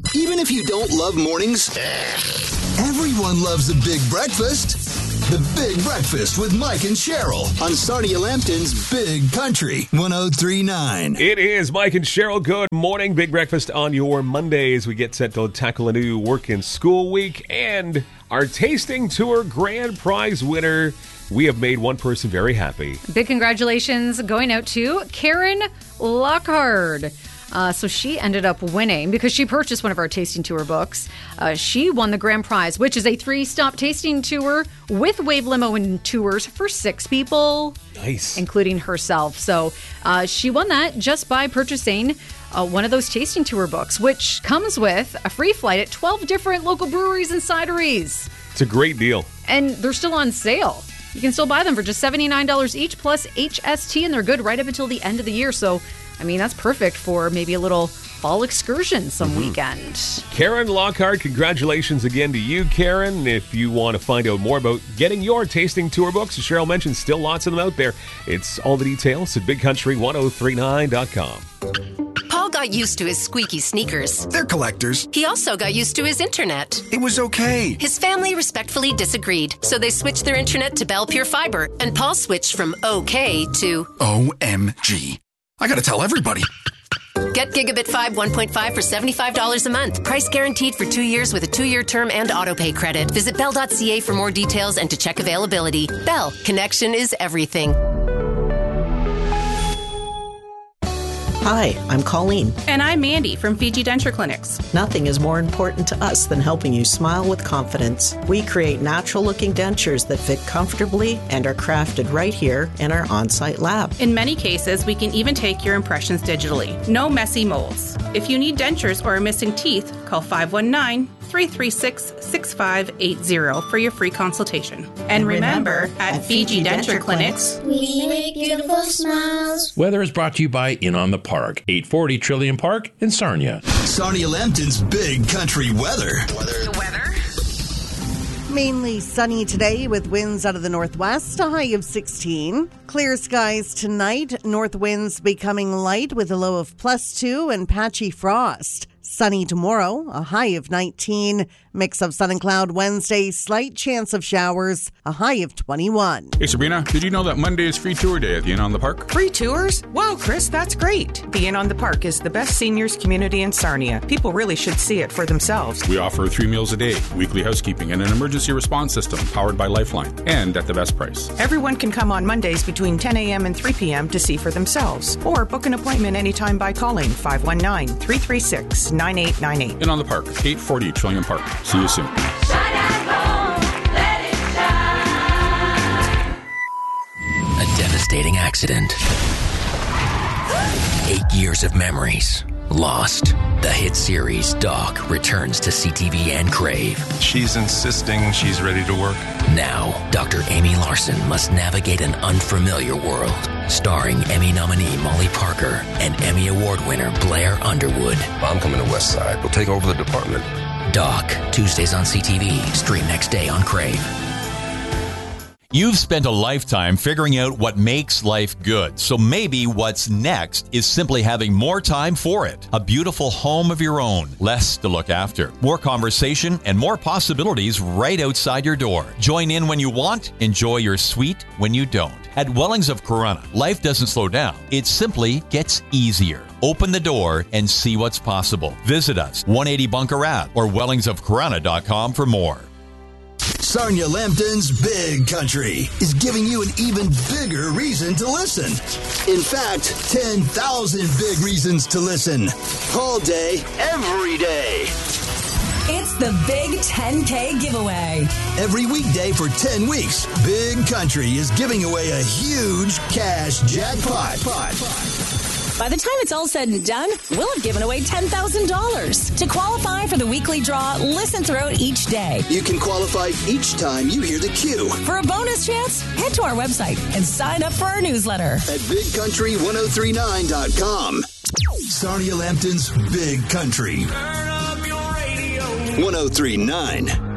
Even if you don't love mornings, everyone loves a big breakfast. The Big Breakfast with Mike and Cheryl on Sarnia Lambton's Big Country 103.9. It is Mike and Cheryl. Good morning. Big Breakfast on your Monday as we get set to tackle a new work and school week. And our tasting tour grand prize winner, we have made one person very happy. Big congratulations going out to Karen Lockhart. So she ended up winning because she purchased one of our tasting tour books. She won the grand prize, which is a 3-stop tasting tour with Wave Limo and tours for 6 people. Nice. Including herself. So she won that just by purchasing one of those tasting tour books, which comes with a free flight at 12 different local breweries and cideries. It's a great deal. And they're still on sale. You can still buy them for just $79 each plus HST, and they're good right up until the end of the year. So, I mean, that's perfect for maybe a little fall excursion some weekend. Karen Lockhart, congratulations again to you, Karen. If you want to find out more about getting your tasting tour books, as Cheryl mentioned, still lots of them out there. It's all the details at bigcountry1039.com. Paul got used to his squeaky sneakers. They're collectors. He also got used to his internet. It was okay. His family respectfully disagreed, so they switched their internet to Bell Pure Fiber, and Paul switched from okay to OMG. I gotta tell everybody. Get Gigabit 5 1.5 for $75 a month. Price guaranteed for 2 years with a 2-year term and autopay credit. Visit bell.ca for more details and to check availability. Bell, connection is everything. Hi, I'm Colleen. And I'm Mandy from Fiji Denture Clinics. Nothing is more important to us than helping you smile with confidence. We create natural-looking dentures that fit comfortably and are crafted right here in our on-site lab. In many cases, we can even take your impressions digitally. No messy molds. If you need dentures or are missing teeth, call 519-336-6580 for your free consultation. And remember, at Fiji Denture Clinics, we make beautiful smiles. Weather is brought to you by In on the Park, 840 Trillium Park in Sarnia. Sarnia Lambton's Big Country weather. The weather? Mainly sunny today with winds out of the northwest, a high of 16. Clear skies tonight, north winds becoming light with a low of +2 and patchy frost. Sunny tomorrow, a high of 19. Mix of sun and cloud Wednesday, slight chance of showers, a high of 21. Hey Sabrina, did you know that Monday is free tour day at the Inn on the Park? Free tours? Wow, Chris, that's great. The Inn on the Park is the best seniors community in Sarnia. People really should see it for themselves. We offer 3 meals a day, weekly housekeeping, and an emergency response system powered by Lifeline, and at the best price. Everyone can come on Mondays between 10 a.m. and 3 p.m. to see for themselves, or book an appointment anytime by calling 519-336-9898. Inn on the Park, 840 Trillium Park. See you soon. Shine at home, let it shine. A devastating accident. 8 years of memories lost. The hit series Doc returns to CTV and Crave. She's insisting she's ready to work. Now, Dr. Amy Larson must navigate an unfamiliar world. Starring Emmy nominee Molly Parker and Emmy Award winner Blair Underwood. I'm coming to West Side. We'll take over the department. Doc, Tuesdays on CTV. Stream next day on Crave. You've spent a lifetime figuring out what makes life good, so maybe what's next is simply having more time for it. A beautiful home of your own, less to look after, more conversation, and more possibilities right outside your door. Join in when you want, enjoy your suite when you don't. At Wellings of Corunna, life doesn't slow down, it simply gets easier. Open the door and see what's possible. Visit us, 180 Bunker Ave, or wellingsofcorunna.com for more. Sarnia Lambton's Big Country is giving you an even bigger reason to listen. In fact, 10,000 big reasons to listen. All day, every day. It's the Big 10K giveaway. Every weekday for 10 weeks, Big Country is giving away a huge cash jackpot. By the time it's all said and done, we'll have given away $10,000. To qualify for the weekly draw, listen throughout each day. You can qualify each time you hear the cue. For a bonus chance, head to our website and sign up for our newsletter at bigcountry1039.com. Sarnia Lambton's Big Country. 103.9